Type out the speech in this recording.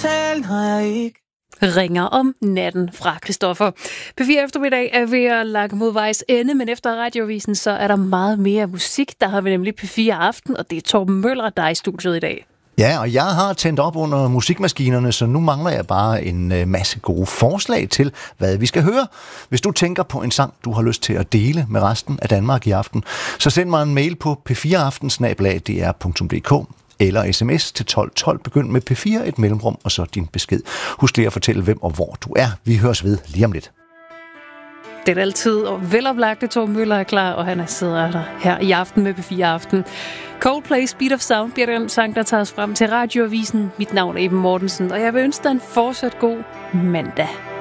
aftalen har jeg ikke. Ringer om natten fra Christoffer. P4 eftermiddag er ved at lage mod vejs ende, men efter radiovisen, så er der meget mere musik. Der har vi nemlig P4 Aften, og det er Torben Møller, der er i studiet i dag. Ja, og jeg har tændt op under musikmaskinerne, så nu mangler jeg bare en masse gode forslag til, hvad vi skal høre. Hvis du tænker på en sang, du har lyst til at dele med resten af Danmark i aften, så send mig en mail på p4aften@dr.dk eller sms til 1212. Begynd med P4, et mellemrum, og så din besked. Husk lige at fortælle, hvem og hvor du er. Vi høres ved lige om lidt. Det er altid og veloplagte. Torben Møller er klar, og han sidder der her i aften med P4 Aften. Coldplay Speed of Sound bliver den sang, der tager os frem til radioavisen. Mit navn er Eben Mortensen, og jeg vil ønske dig en fortsat god mandag.